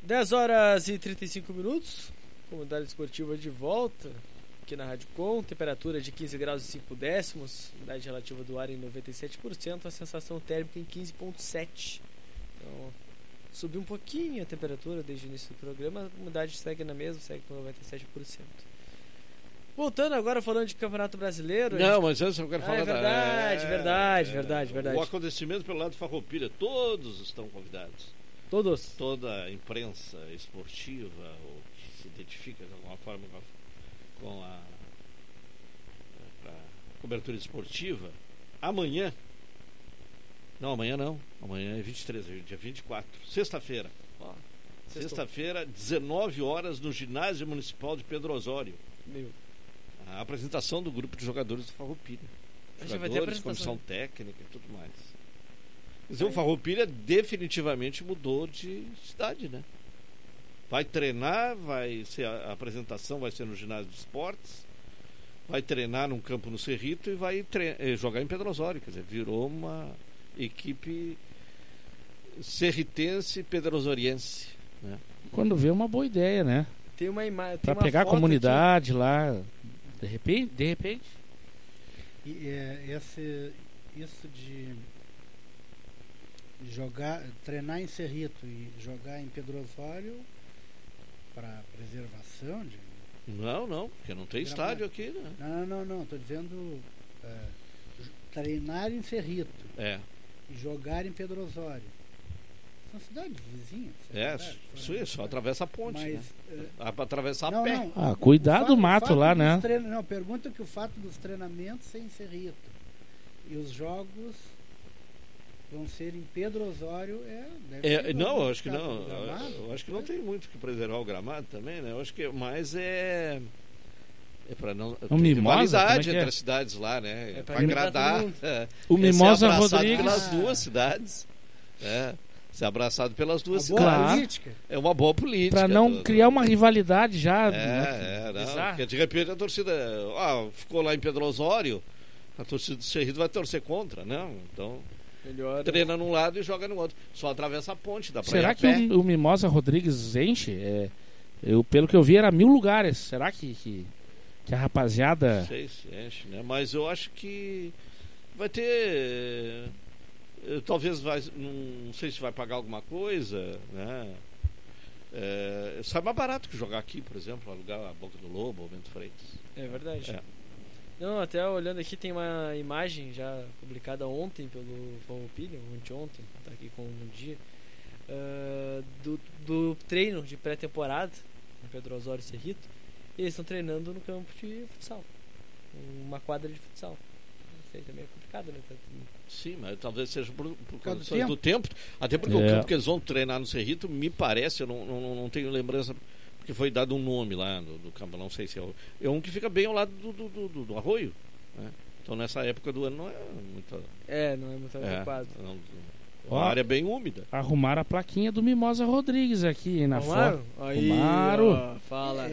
10 horas e 35 minutos. Comunidade esportiva de volta aqui na Rádio Com. Temperatura de 15 graus e 5 décimos. Umidade relativa do ar em 97%. A sensação térmica em 15,7%. Então, subiu um pouquinho a temperatura desde o início do programa. A umidade segue na mesma, segue com 97%. Voltando agora, falando de Campeonato Brasileiro. Não, mas antes eu quero falar verdade. O acontecimento pelo lado de Farroupilha, todos estão convidados. Todos? Toda a imprensa esportiva, ou que se identifica de alguma forma com a cobertura esportiva, amanhã. Não, amanhã não. Amanhã é 23, dia 24. Sexta-feira. Sexta-feira, 19 horas, no Ginásio Municipal de Pedro Osório. A apresentação do grupo de jogadores do Farroupilha. Jogadores, comissão técnica e tudo mais. Quer dizer, o Farroupilha definitivamente mudou de cidade, né? Vai treinar, a apresentação vai ser no ginásio de esportes, vai treinar num campo no Cerrito e vai jogar em Pedro Osório. Quer dizer, virou uma equipe serritense pedrosoriense, né? Quando vê, uma boa ideia, né? Tem uma imagem para pegar a comunidade aqui lá, de repente. E isso de treinar em Cerrito e jogar em Pedro Osório para preservação de... Não, porque não tem estádio aqui, né? Não, estou dizendo treinar em Cerrito e jogar em Pedro Osório. São cidades vizinhas. Isso, atravessa a ponte, mas, né? Para atravessar a pé. Cuidado do mato lá, né? Não, pergunta que o fato dos treinamentos ser em Cerrito e os jogos vão ser em Pedro Osório. Não, eu acho que não. Eu acho que não tem muito que preservar o gramado também, né? Eu acho que mais é para não ter rivalidade entre as cidades lá, né? Para agradar. O Mimosa Rodrigues pelas duas cidades. Ser abraçado pelas duas cidades. Política. É uma boa política. Para não criar uma rivalidade já. Não, porque de repente a torcida ficou lá em Pedro Osório, a torcida do Cerrito vai torcer contra, não? Então treina num lado e joga no outro. Só atravessa a ponte, dá pra Será ir a que pé. o Mimosa Rodrigues enche? Pelo que eu vi, era 1000 lugares. Será que a rapaziada... Não sei se enche, né? Mas eu acho que vai ter... Talvez não sei se vai pagar alguma coisa, né? Sai mais barato que jogar aqui, por exemplo, alugar a Boca do Lobo ou Bento Freitas. É verdade. Não, até olhando aqui, tem uma imagem já publicada ontem pelo Farroupilha, anteontem, tá aqui com um dia, do treino de pré-temporada no Pedro Osório e Cerrito. Eles estão treinando no campo de futsal, uma quadra de futsal. Isso aí também é complicado, né? Sim, mas talvez seja por causa do tempo. Até porque o campo que eles vão treinar no Cerrito, me parece, eu não tenho lembrança, porque foi dado um nome lá do campo, não sei se é um que fica bem ao lado do arroio, né? Então nessa época do ano não é muito... não é muito adequado. Uma área bem úmida. Arrumaram a plaquinha do Mimosa Rodrigues aqui na foto. Arrumaram. Fala.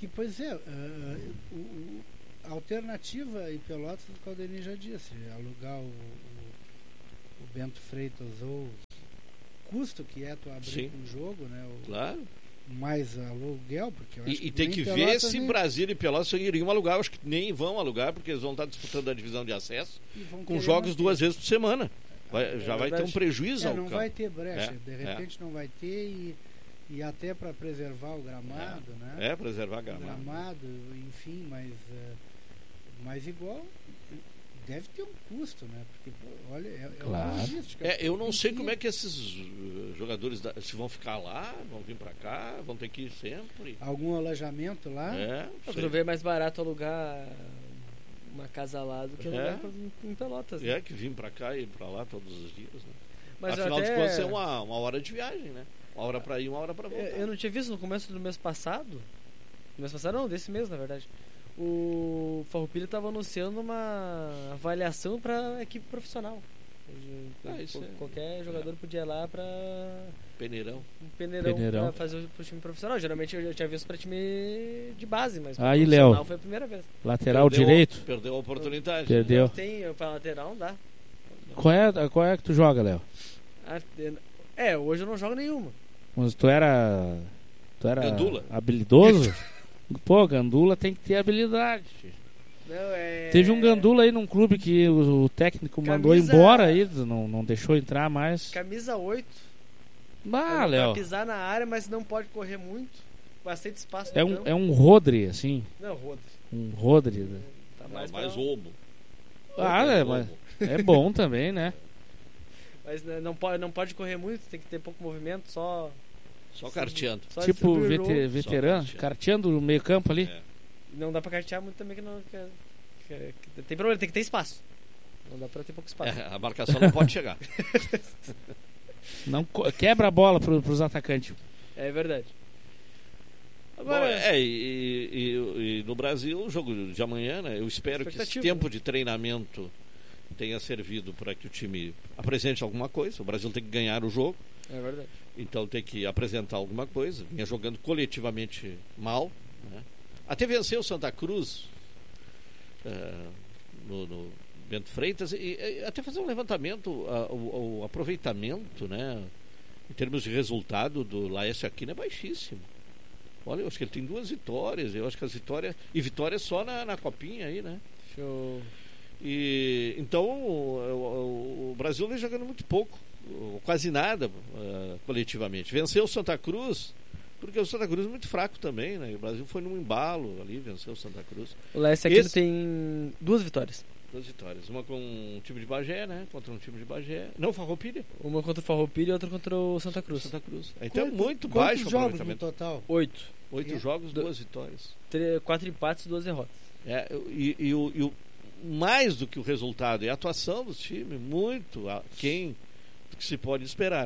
A alternativa em Pelotas, o Calderini já disse, alugar o Bento Freitas ou o custo que tu abrir um jogo, né? Claro. Mais aluguel, porque eu acho que tem que ver se Brasília e Pelotas iriam alugar. Eu acho que nem vão alugar, porque eles vão estar disputando a divisão de acesso com jogos 2 vezes por semana. Vai ter um prejuízo ao não campo. Vai ter brecha, de repente não vai ter e até para preservar o gramado, né? Preservar gramado. Enfim, mas igual deve ter um custo, né? Porque, olha, claro. Uma logística. Eu não sei como é que esses jogadores se vão ficar lá, vão vir para cá, vão ter que ir sempre. Algum alojamento lá? Eu ver mais barato alugar uma casa lá do que alugar em Pelotas. Né? Que vir para cá e para lá todos os dias, né? Mas afinal de contas é uma hora de viagem, né? Uma hora para ir, uma hora para voltar. Eu não tinha visto no começo do mês passado. No mês passado não, desse mês na verdade. O Farroupilha estava anunciando uma avaliação para equipe profissional. Qualquer jogador podia ir lá para peneirão para fazer pro time profissional. Geralmente eu já tinha visto para time de base, mas aí, Léo, foi a primeira vez. Lateral direito. Perdeu a oportunidade. Perdeu. Para lateral não dá. Qual é que tu joga, Léo? Hoje eu não jogo nenhuma. Mas tu era Gandula. habilidoso? Pô, Gandula tem que ter habilidade. Não, Teve um Gandula aí num clube que o técnico mandou embora aí, não deixou entrar mais. Camisa 8. Ah, Léo. Pra pisar na área, mas não pode correr muito. Bastante espaço É no campo. um Rodri, assim. Não, Rodri. Um Rodri. Né? Tá Mais pra- Olmo. Mas é bom também, né? Mas não pode correr muito, tem que ter pouco movimento, só carteando. só Tipo distribuir o jogo. veterano, Só carteando no meio campo ali. É. Não dá pra cartear muito também, que tem problema, tem que ter espaço. Não dá pra ter pouco espaço. A marcação não pode chegar. Não quebra a bola pros atacantes. É verdade. Bom, Agora, e no Brasil, o jogo de amanhã, né? Eu espero que esse Expectativa, tempo de treinamento tenha servido para que o time apresente alguma coisa. O Brasil tem que ganhar o jogo, é verdade. então tem que apresentar alguma coisa. Vinha jogando coletivamente mal, né? Até venceu o Santa Cruz no Bento Freitas e até fazer um levantamento, o aproveitamento, né? Em termos de resultado do Laércio Aquino é baixíssimo. Olha, eu acho que ele tem 2 vitórias. Eu acho que as vitórias. E vitórias só na copinha aí, né? Show. E então o Brasil vem jogando muito pouco, ou quase nada, coletivamente. Venceu o Santa Cruz, porque o Santa Cruz é muito fraco também, né? O Brasil foi num embalo ali, venceu o Santa Cruz. O Laércio Aquino tem 2 vitórias. 2 vitórias. Uma com um time de Bagé, né? Contra um time de Bagé. Não, Farroupilha. Uma contra o Farroupilha e outra contra o Santa Cruz. Santa Cruz. Então é muito Quantos baixo o jogos no aproveitamento. total? 8. 8 jogos, 2 vitórias. 4 empates e 2 derrotas. E o mais do que o resultado é a atuação do time, muito aquém do que se pode esperar.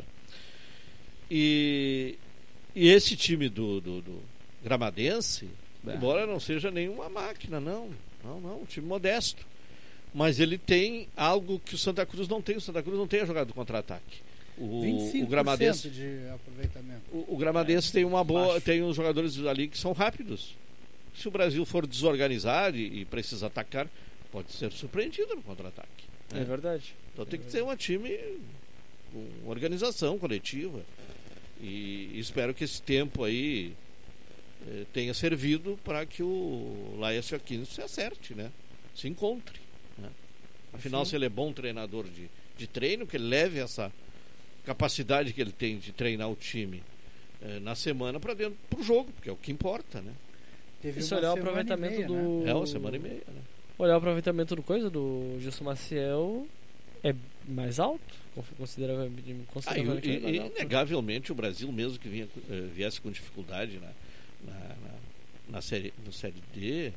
E esse time do Gramadense, embora não seja nenhuma máquina, não, um time modesto. Mas ele tem algo que o Santa Cruz não tem. O Santa Cruz não tem a jogada do contra-ataque. O Gramadense de aproveitamento. o Gramadense tem uma boa, tem uns jogadores ali que são rápidos. Se o Brasil for desorganizado e precisa atacar, pode ser surpreendido no contra-ataque. É verdade. Então tem que ter um time com organização coletiva. E espero que esse tempo aí tenha servido para que o Laércio Aquino se acerte, né? Se encontre. Né? Afinal, se ele é bom treinador de treino, que ele leve essa capacidade que ele tem de treinar o time na semana para dentro pro jogo, porque é o que importa, né? Teve Isso uma olhar o semana e aproveitamento meia, do. né? É uma semana e meia, né? Olhar o aproveitamento do Gilson Maciel é mais alto, consideravelmente mais alto. Inegavelmente o Brasil, mesmo que viesse com dificuldade na série D,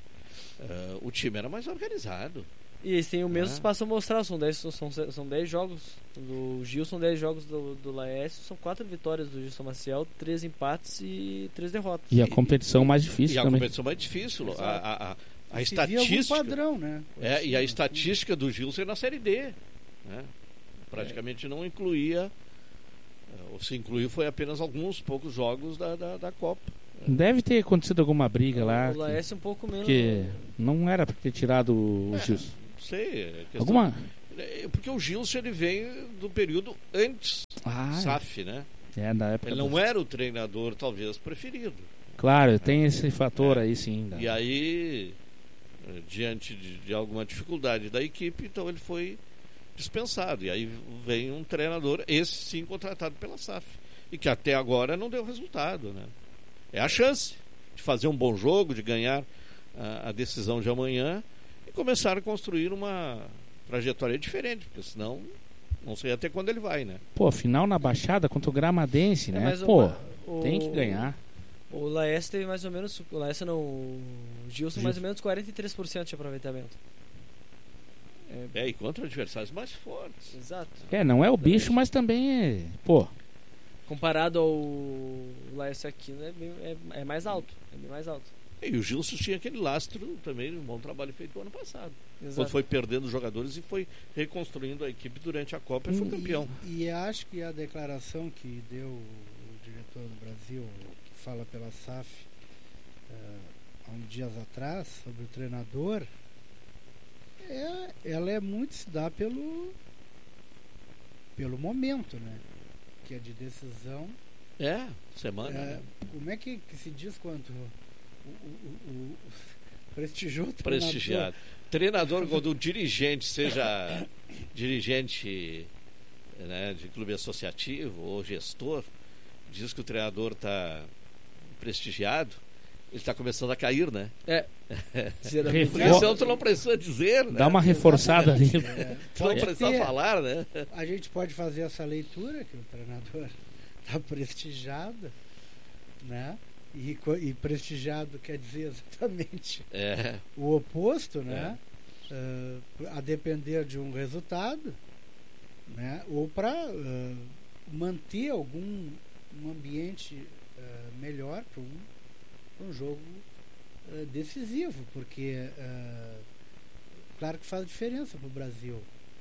o time era mais organizado. E eles têm o mesmo espaço a mostrar, são 10 jogos do Gilson, 10 jogos do Laércio, são 4 vitórias do Gilson Maciel, 3 empates e 3 derrotas. E a competição mais difícil também. A competição mais difícil. A estatística. Padrão, né? E a estatística do Gilson é na Série D. Né? Praticamente não incluía. Ou se incluiu foi apenas alguns poucos jogos da Copa. Deve ter acontecido alguma briga lá. O Laércio um pouco menos. Porque não era pra ter tirado o Gilson. Não sei. Alguma? Porque o Gilson ele vem do período antes SAF, né? Da época. Ele não era o treinador, talvez, preferido. Claro, tem esse fator aí sim. E aí, diante de alguma dificuldade da equipe, então ele foi dispensado. E aí vem um treinador, esse sim contratado pela SAF. E que até agora não deu resultado, né? É a chance de fazer um bom jogo, de ganhar a decisão de amanhã e começar a construir uma trajetória diferente, porque senão não sei até quando ele vai, né? Pô, final na Baixada contra o Gramadense, né? Pô, tem que ganhar. O Laércio teve mais ou menos, o Gilson mais ou menos 43% de aproveitamento. E contra adversários mais fortes. Exato. Não é o bicho, mas também pô. Comparado ao Laércio Aquino é mais alto. É bem mais alto. E o Gilson tinha aquele lastro também, um bom trabalho feito no ano passado. Exato. Quando foi perdendo jogadores e foi reconstruindo a equipe durante a Copa e foi campeão. E acho que a declaração que deu o diretor do Brasil, que fala pela SAF, há uns dias atrás, sobre o treinador, ela muito se dá pelo momento, né? Que é de decisão Semana. Né? Como é que se diz quando o prestigiou prestigiado. Treinador, quando o dirigente seja dirigente, né, de clube associativo ou gestor, diz que o treinador está prestigiado, ele está começando a cair, né? Isso tu não precisa dizer, né? Dá uma reforçada ali. Tu não precisa falar, né? A gente pode fazer essa leitura que o treinador está prestigiado, né? E prestigiado quer dizer exatamente o oposto, né? A depender de um resultado, né? Ou para manter um ambiente melhor para um jogo decisivo, porque claro que faz diferença para o Brasil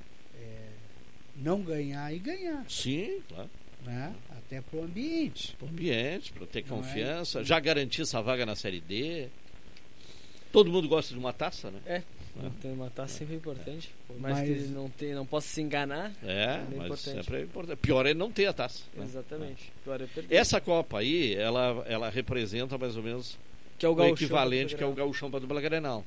não ganhar e ganhar. Sim, claro. Né? Até para o ambiente. Para o ambiente, para ter confiança, já garantir essa vaga na Série D. Todo mundo gosta de uma taça, né? Ter uma taça sempre é importante. Por mais que ele não possa se enganar, mas importante. Sempre é importante. Pior é não ter a taça. Exatamente. Né? Pior é perder. Essa Copa aí, ela representa mais ou menos que é o equivalente que é o gauchão para a dupla Grenal.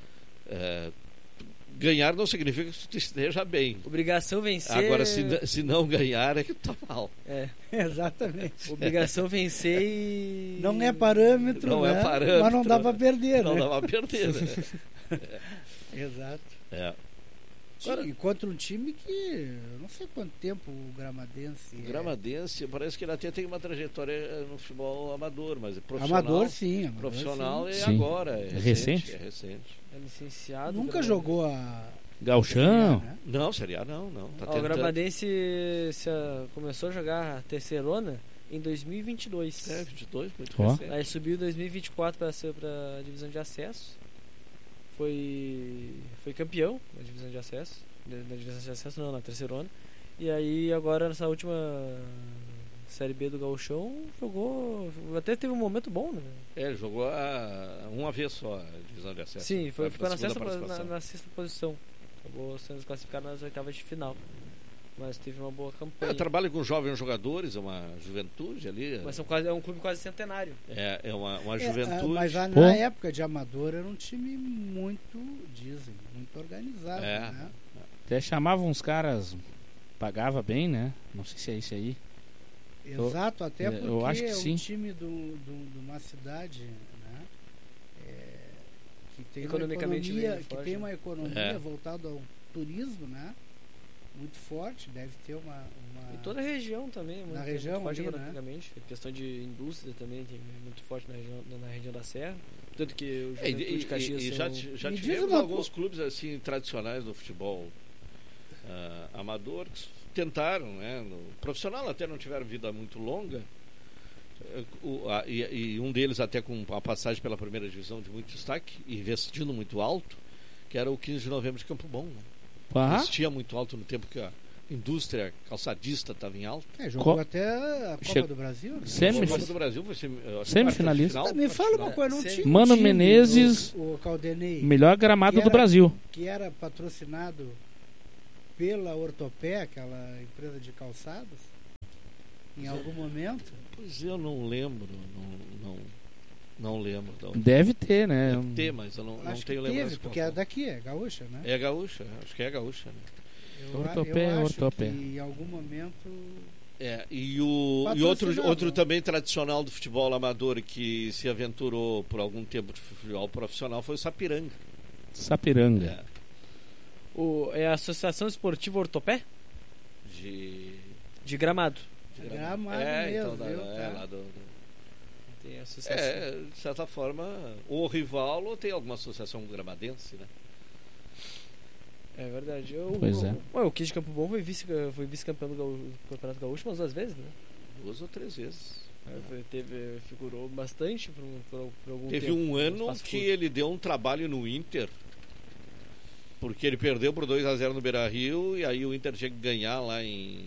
Ganhar não significa que tu esteja bem. Obrigação vencer. Agora, se não ganhar, é que tu tá mal. Exatamente. Obrigação vencer e. Não é parâmetro, não né? é parâmetro. Mas não dá pra perder, não né? Não dá pra perder, né? Exato. Sim, contra um time que eu não sei quanto tempo o Gramadense. O Gramadense parece que ele até tem uma trajetória no futebol amador, mas é profissional. Amador, sim. Profissional sim. é agora. É recente? É recente. É licenciado. Nunca jogou a. Gauchão? Né? Não, Série A não. Tá o Gramadense começou a jogar a terceirona em 2022. 22, muito recente. Aí subiu em 2024 para a divisão de acesso. Foi campeão na divisão de acesso. Na divisão de acesso não, na terceirona. E aí agora nessa última Série B do Gauchão jogou. Até teve um momento bom, né? Ele jogou uma vez só a divisão de acesso. Sim, ficou na sexta posição. Acabou sendo classificado nas oitavas de final. Mas teve uma boa campanha. Trabalha com jovens jogadores, é uma juventude ali. Mas é um clube quase centenário. É uma juventude. Mas na época de amador era um time muito organizado. Né? Até chamavam uns caras, pagava bem, né? Não sei se é isso aí. Exato, até porque eu acho que é sim. Um time de uma cidade, né? Que tem uma economia voltada ao turismo, né? Muito forte, deve ter uma... E toda a região também, na região muito forte ali, economicamente. A questão de indústria também tem muito forte na região da Serra. Tanto que o Juventude de Caxias já tivemos alguns clubes assim tradicionais do futebol amador que tentaram, né? No profissional até não tiveram vida muito longa. E um deles até com a passagem pela primeira divisão de muito destaque, investindo muito alto, que era o 15 de novembro de Campo Bom, né? Investia muito alto no tempo que a indústria calçadista estava em alta. Jogou até a Copa do Brasil. A Copa do Brasil foi semifinalista. Me fala uma coisa, não tinha Mano Menezes, o Caldenei, melhor gramado do Brasil. Que era patrocinado pela Ortopé, aquela empresa de calçados, em algum momento? Pois eu não lembro, não lembro. Não. Deve ter, né? Deve ter, mas eu não tenho lembrança. Porque é daqui, é gaúcha, né? É gaúcha, acho que é gaúcha, né? Eu acho que em algum momento... E outro também tradicional do futebol amador que se aventurou por algum tempo de futebol profissional foi o Sapiranga. É a Associação Esportiva Ortopé? De Gramado. Gramado mesmo, então lá do... Tem associação. De certa forma, ou rival ou tem alguma associação gramadense, né? É verdade. O 15 de Campo Bom foi vice-campeão do Campeonato Gaúcho umas 2 vezes, né? 2 ou 3 vezes. Figurou bastante por algum tempo. Teve um ano que ele deu um trabalho no Inter, porque ele perdeu por 2-0 no Beira-Rio, e aí o Inter tinha que ganhar lá em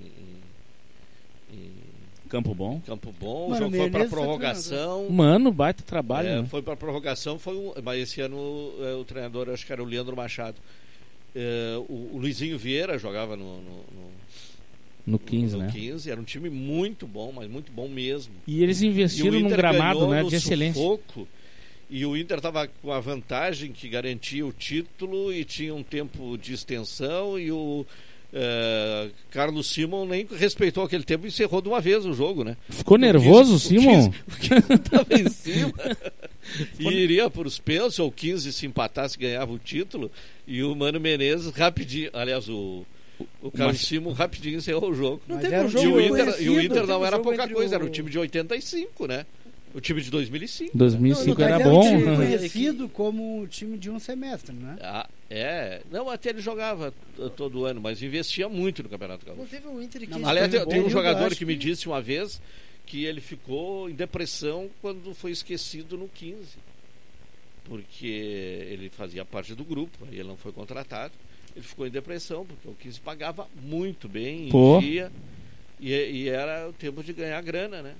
Campo Bom. O jogo foi para prorrogação. Mano, baita trabalho. Foi para prorrogação, mas esse ano o treinador, acho que era o Leandro Machado. O Luizinho Vieira jogava No 15, né? No 15, era um time muito bom, mas muito bom mesmo. E eles investiram num gramado, né, de excelência. E o Inter estava com a vantagem que garantia o título e tinha um tempo de extensão e o Carlos Simon nem respeitou aquele tempo e encerrou de uma vez o jogo, né? Ficou nervoso o Simon? O 15 estava em cima e iria para os pênaltis, ou o 15 se empatasse ganhava o título, e o Mano Menezes rapidinho, aliás, o Carlos Simon rapidinho encerrou o jogo. Não teve um jogo e o Inter não era pouca coisa, era o time de 85, né? O time de 2005. 2005 era bom. bom. Era um time conhecido como o time de um semestre, né? Não, até ele jogava todo ano, mas investia muito no Campeonato Gaúcho. Não teve um Inter que... Aliás, tem um jogador que me disse uma vez que ele ficou em depressão quando foi esquecido no 15. Porque ele fazia parte do grupo, aí ele não foi contratado. Ele ficou em depressão, porque o 15 pagava muito bem em dia. E era o tempo de ganhar grana, né?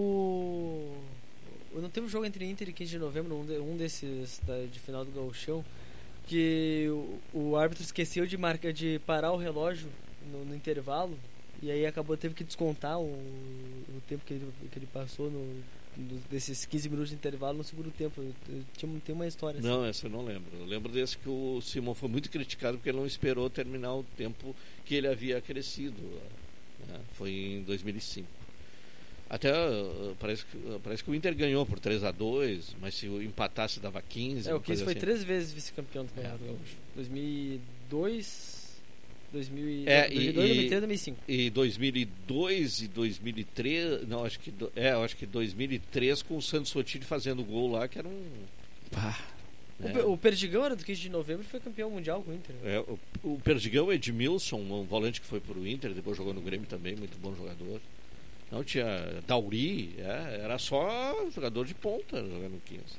Não teve um jogo entre Inter e 15 de novembro, um desses de final do Gauchão, que o árbitro esqueceu de parar o relógio no intervalo, e aí teve que descontar o tempo que ele passou desses 15 minutos de intervalo no segundo tempo. Tem uma história assim. Não, essa eu não lembro. Eu lembro desse que o Simon foi muito criticado porque ele não esperou terminar o tempo que ele havia crescido. Foi em 2005. Até parece que o Inter ganhou por 3-2, mas se o empatasse dava 15. O 15 foi assim. 3 vezes vice-campeão do Campeonato Gaúcho. 2002, 2003, 2005. E 2002 e 2003, não, acho que 2003 com o Santos Sotiri fazendo gol lá, que era um... O Perdigão era do 15 de novembro e foi campeão mundial com o Inter. O Perdigão, Edmilson, um volante que foi pro Inter, depois jogou no Grêmio também, muito bom jogador. Não tinha Dauri, era só jogador de ponta jogando no 15.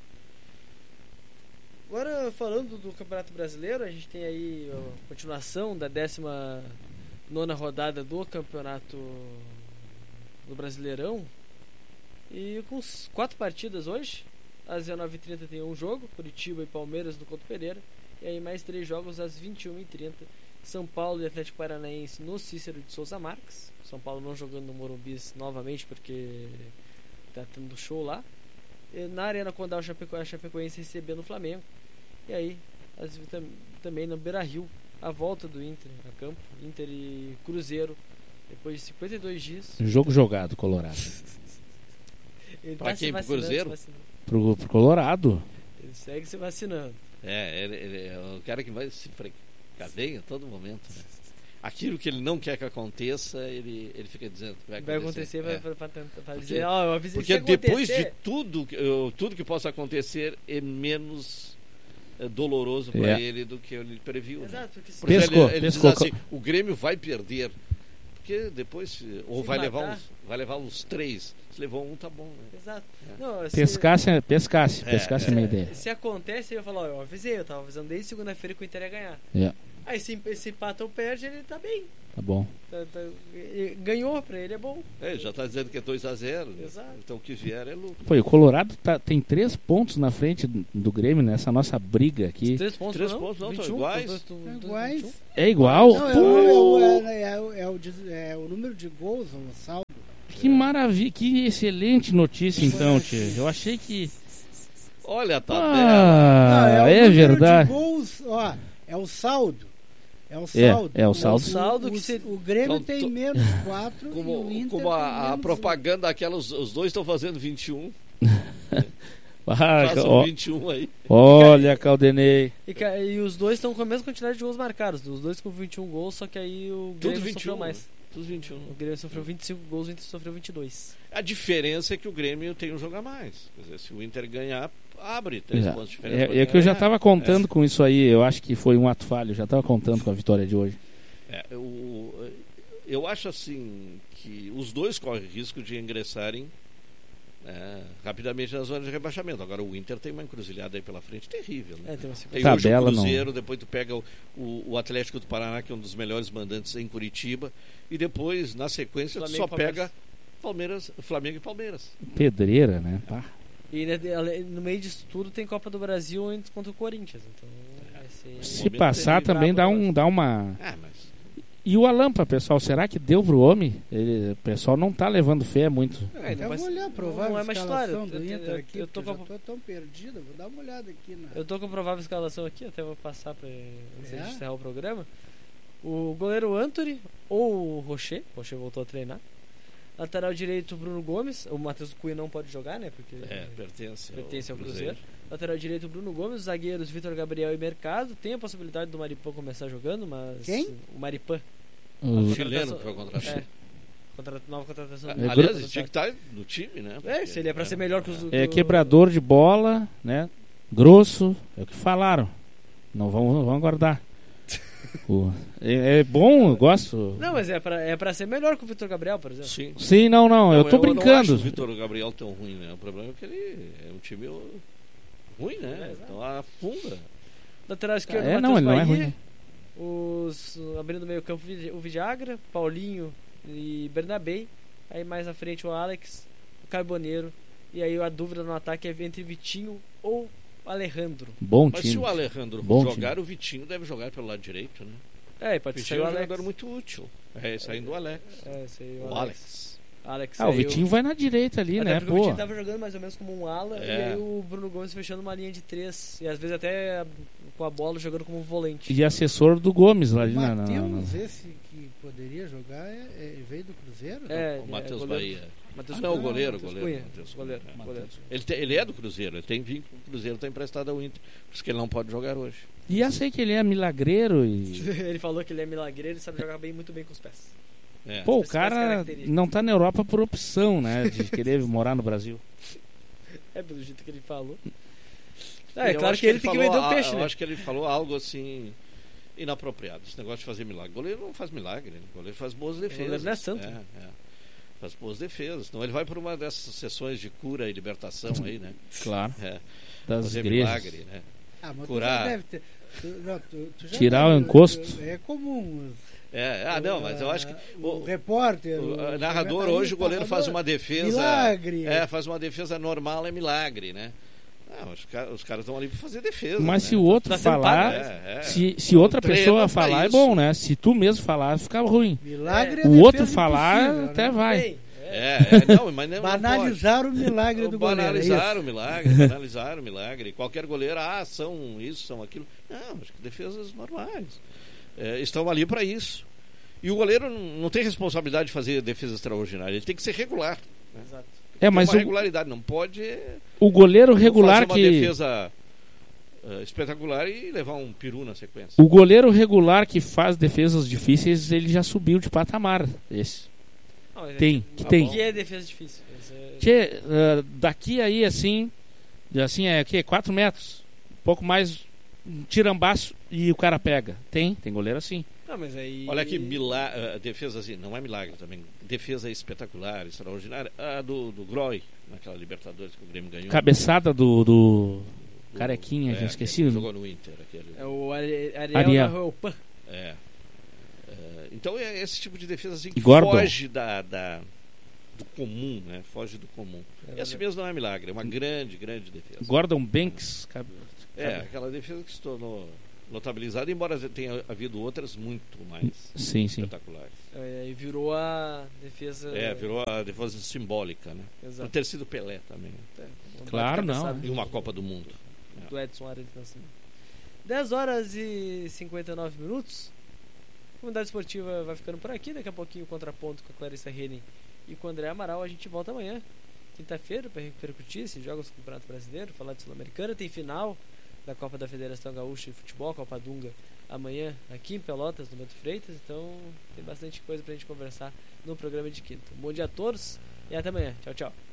Agora, falando do Campeonato Brasileiro, a gente tem aí a continuação da 19ª rodada do Campeonato do Brasileirão. E com 4 partidas hoje. Às 19h30 tem um jogo, Curitiba e Palmeiras no Couto Pereira. E aí mais 3 jogos às 21h30. São Paulo e Atlético Paranaense no Cícero de Souza Marques. São Paulo não jogando no Morumbi novamente porque tá tendo show lá. E na Arena Condal, a Chapecoense recebendo o Flamengo. E aí, também no Beira-Rio, a volta do Inter a campo. Inter e Cruzeiro, depois de 52 dias. Jogo jogado, Colorado. Pra quem? Pro Cruzeiro? Pro Colorado. Ele segue se vacinando. Ele é o cara que vai se cadeia a todo momento, né? Aquilo que ele não quer que aconteça, ele fica dizendo que vai acontecer. Vai dizer, eu avisei. Porque depois de tudo que possa acontecer é menos doloroso para ele do que ele previu. Exato, né? porque ele diz assim, o Grêmio vai perder. Porque depois, ou vai levar uns 3. Se levou um, tá bom. Né? Exato. Pescasse a minha ideia. Se acontece, eu falo, eu avisei, eu tava avisando desde segunda-feira que o Inter ia ganhar. Aí se empata ou perde, ele tá bem. Tá bom. Ganhou, pra ele é bom. Já tá dizendo que é 2-0. Exato. Então o que vier é lucro. O Colorado tem 3 pontos na frente do Grêmio nessa nossa briga aqui. 3 pontos, 3 pontos não, 21, são iguais. É igual? É o número de gols, o saldo. Que maravilha, que excelente notícia então, tio. Eu achei que... Olha a tabela. É verdade. De gols, é o saldo. O saldo. O Grêmio tem menos 4 como, e o Inter como a menos propaganda aquelas, os dois estão fazendo 21. Façam 21 aí. Olha, Caldenei. E os dois estão com a mesma quantidade de gols marcados. Os dois com 21 gols, só que aí o Grêmio sofreu mais. Tudo 21. O Grêmio sofreu 25 gols, o Inter sofreu 22. A diferença é que o Grêmio tem um jogo a mais. Quer dizer, se o Inter ganhar, abre 3 pontos de diferença. É que eu já estava contando com isso aí. Eu acho que foi um ato falho. Eu já estava contando com a vitória de hoje. Eu acho assim que os dois correm risco de ingressarem rapidamente na zona de rebaixamento. Agora o Inter tem uma encruzilhada aí pela frente terrível, né? Tem hoje o Cruzeiro, depois tu pega o Atlético do Paraná, que é um dos melhores mandantes em Curitiba, e depois na sequência tu só pega Flamengo e Palmeiras. Pedreira, né? E no meio disso tudo tem Copa do Brasil contra o Corinthians, então se passar também dá uma... E o Alampa, pessoal, será que deu pro homem? O pessoal não tá levando fé muito. Eu vou olhar a provável escalação do Inter aqui, eu tô tão perdido, vou dar uma olhada aqui. Eu tô com a provável escalação aqui, até vou passar antes de encerrar o programa. O goleiro Antony ou o Rocher voltou a treinar. Lateral direito, Bruno Gomes. O Matheus Cunha não pode jogar, né? Porque pertence ao Cruzeiro. Lateral direito, Bruno Gomes. Os zagueiros, Vitor Gabriel e Mercado. Tem a possibilidade do Maripã começar jogando, mas... Quem? O Maripã. O chileno que foi contratado. Nova contratação. Aliás, ele tinha que estar no time, né? Se ele é pra ser melhor que os... quebrador de bola, né? Grosso, é o que falaram. Não vamos aguardar. É bom, eu gosto. Não, mas é pra ser melhor que o Vitor Gabriel, por exemplo. Sim, não, eu tô brincando. Eu não acho o Vitor Gabriel tão ruim, né? O problema é que ele é um time ruim, né? Então afunda. Lateral esquerdo, ele não é ruim. Abrindo meio campo, o Vidagra, Paulinho e Bernabé. Aí mais à frente o Alex, o Carboneiro. E aí a dúvida no ataque é entre Vitinho ou Alejandro. Mas se o Alejandro jogar, o Vitinho deve jogar pelo lado direito, né? Pode ser o Alex. É um jogador muito útil. Saindo o Alex. O Alex. O Vitinho vai na direita ali, né? O Vitinho tava jogando mais ou menos como um ala. E aí o Bruno Gomes fechando uma linha de 3. E às vezes até com a bola jogando como volante. E assessor do Gomes lá ali na. Matheus, esse que poderia jogar, veio do Cruzeiro? O Matheus Bahia. O goleiro. Ele é do Cruzeiro, ele tem vínculo com o Cruzeiro, está emprestado ao Inter, por isso que ele não pode jogar hoje. E eu sei que ele é milagreiro Ele falou que ele é milagreiro e sabe jogar muito bem com os pés. O cara não tá na Europa por opção, né? De querer morar no Brasil. Pelo jeito que ele falou. É claro que ele tem que vender o peixe, né? Eu acho que ele falou algo assim inapropriado. Esse negócio de fazer milagre. O goleiro não faz milagre, o goleiro faz boas defesas. O goleiro não é santo. Faz boas defesas. Então ele vai por uma dessas sessões de cura e libertação aí, né? Claro. Das fazer igrejas. Milagre, né? Mas curar. Deve ter, tu já tirar o encosto. É comum. Mas eu acho que o repórter, o narrador hoje, o goleiro faz uma defesa. Milagre. Faz uma defesa normal, é milagre, né? Os caras estão ali para fazer defesa. Mas se o outro falar, se outra pessoa falar, é bom, né? Se tu mesmo falar, fica ruim. Milagre o outro falar, até né? vai. Mas não banalizar o milagre do goleiro. Banalizar o milagre. Qualquer goleiro, são isso, são aquilo. Não, acho que defesas normais. Estão ali para isso. E o goleiro não tem responsabilidade de fazer defesa extraordinária, ele tem que ser regular. Né? Exato. Mas uma regularidade, não pode. O goleiro regular fazer uma defesa espetacular e levar um peru na sequência. O goleiro regular que faz defesas difíceis, ele já subiu de patamar. Esse. Tem. O que é defesa difícil? Daqui aí assim é que 4 metros, um pouco mais, um tirambaço e o cara pega. Tem goleiro assim. Mas aí... Olha aqui, defesa assim, não é milagre também. Defesa exspetacular, extraordinária. A do Groy, naquela Libertadores que o Grêmio ganhou. Cabeçada do Carequinha, já esqueci. Jogou no Inter. É o Ariel Roupan. Então é esse tipo de defesa assim que Gordon. foge do comum, né? Foge do comum. Esse mesmo não é milagre, é uma grande defesa. Gordon Banks. Aquela defesa que se tornou notabilizada, embora tenha havido outras muito mais espetaculares. E virou a defesa... virou a defesa simbólica, né? Exato. Por ter sido Pelé também. Claro, não. E uma Copa do Mundo. Do Edson Arantes Nascimento. 10 horas e 59 minutos. A Comunidade Esportiva vai ficando por aqui. Daqui a pouquinho o contraponto com a Clarissa Henning e com o André Amaral. A gente volta amanhã, quinta-feira, para repercutir esses jogos do Campeonato Brasileiro, falar de Sul-Americana. Tem final da Copa da Federação Gaúcha de Futebol, Copa Dunga, amanhã aqui em Pelotas, no Bento Freitas. Então tem bastante coisa pra gente conversar no programa de quinta. Bom dia a todos e até amanhã. Tchau, tchau.